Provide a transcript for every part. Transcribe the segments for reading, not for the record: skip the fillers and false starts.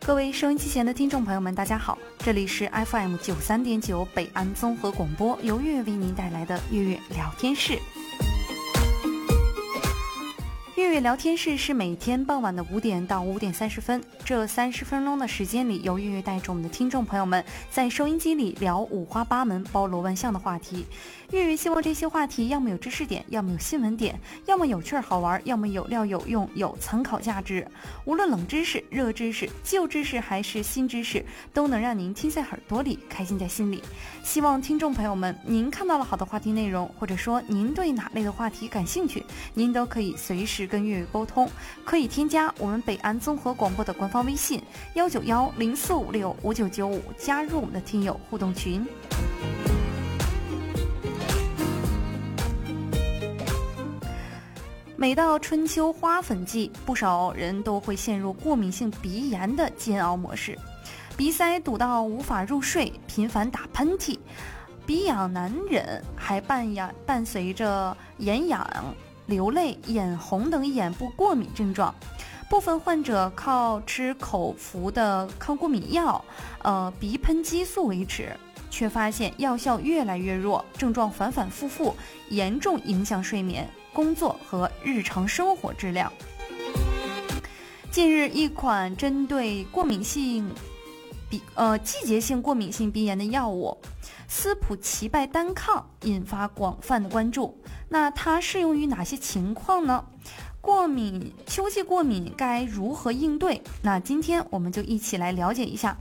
各位收音机前的听众朋友们，大家好，这里是 FM 93.9北安综合广播，由月月为您带来的月月聊天室。月月聊天室是每天傍晚的5点到5点30分，这30分钟的时间里，由月月带着我们的听众朋友们在收音机里聊五花八门、包罗万象的话题。月月希望这些话题要么有知识点，要么有新闻点，要么有趣好玩，要么有料有用，有参考价值。无论冷知识、热知识、旧知识还是新知识，都能让您听在耳朵里，开心在心里。希望听众朋友们，您看到了好的话题内容，或者说您对哪类的话题感兴趣，您都可以随时跟月月沟通，可以添加我们北安综合广播的官方微信19104565995，加入我们的听友互动群。每到春秋花粉季，不少人都会陷入过敏性鼻炎的煎熬模式，鼻塞堵到无法入睡，频繁打喷嚏，鼻痒难忍，还伴随着眼痒、流泪、眼红等眼部过敏症状。部分患者靠吃口服的抗过敏药、鼻喷激素维持，却发现药效越来越弱，症状反反复复，严重影响睡眠、工作和日常生活质量。近日，一款针对季节性过敏性鼻炎的药物斯普齐拜单抗引发广泛的关注。那它适用于哪些情况呢？秋季过敏该如何应对？那今天我们就一起来了解一下。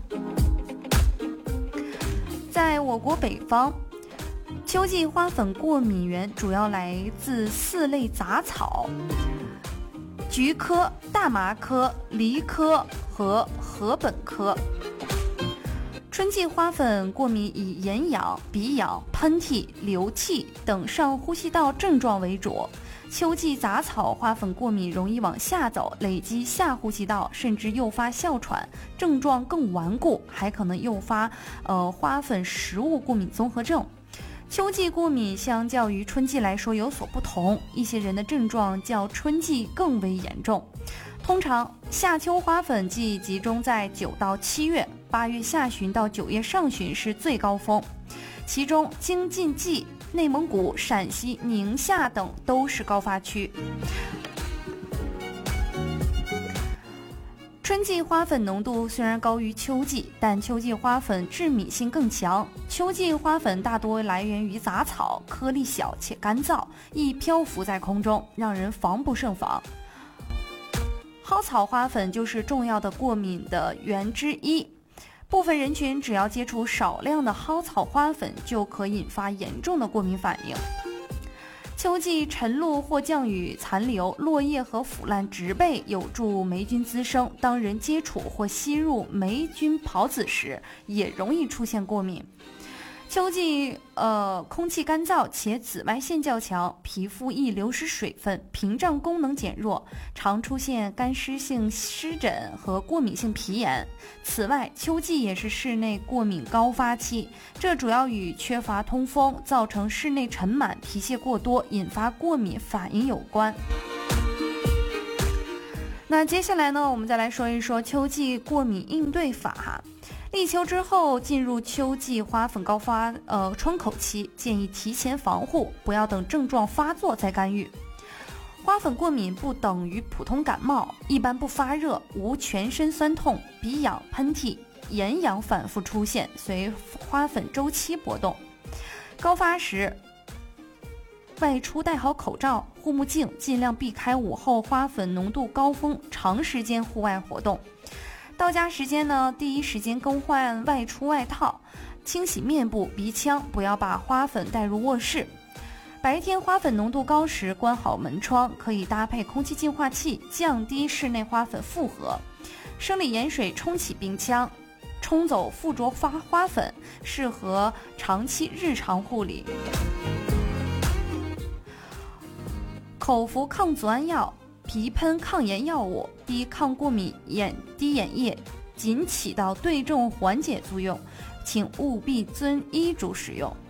在我国北方，秋季花粉过敏源主要来自4类杂草：菊科、大麻科、梨科和禾本科。春季花粉过敏以眼痒、鼻痒、喷嚏、流涕等上呼吸道症状为主。秋季杂草花粉过敏容易往下走，累积下呼吸道，甚至诱发哮喘，症状更顽固，还可能诱发花粉食物过敏综合症。秋季过敏相较于春季来说有所不同，一些人的症状较春季更为严重。通常夏秋花粉季集中在9到7月，8月下旬到9月上旬是最高峰，其中京晋冀、内蒙古、陕西、宁夏等都是高发区。春季花粉浓度虽然高于秋季，但秋季花粉致敏性更强。秋季花粉大多来源于杂草，颗粒小且干燥，易漂浮在空中，让人防不胜防。蒿草花粉就是重要的过敏的源之一，部分人群只要接触少量的蒿草花粉，就可引发严重的过敏反应。秋季晨露或降雨残留、落叶和腐烂植被有助霉菌滋生，当人接触或吸入霉菌孢子时，也容易出现过敏。秋季空气干燥且紫外线较强，皮肤易流失水分，屏障功能减弱，常出现干湿性湿疹和过敏性皮炎。此外，秋季也是室内过敏高发期，这主要与缺乏通风，造成室内尘螨、皮屑过多，引发过敏反应有关。那接下来呢，我们再来说一说秋季过敏应对法。立秋之后进入秋季花粉高发窗口期，建议提前防护，不要等症状发作再干预。花粉过敏不等于普通感冒，一般不发热，无全身酸痛、鼻痒、喷嚏、眼痒反复出现，随花粉周期波动。高发时外出戴好口罩、护目镜，尽量避开午后花粉浓度高峰、长时间户外活动。到家时间呢，第一时间更换外出外套，清洗面部、鼻腔，不要把花粉带入卧室。白天花粉浓度高时，关好门窗，可以搭配空气净化器，降低室内花粉负荷。生理盐水冲洗冰箱，冲走附着花粉，适合长期日常护理。口服抗组胺药、鼻喷抗炎药物、低抗过敏滴眼液仅起到对症缓解作用，请务必遵医嘱使用。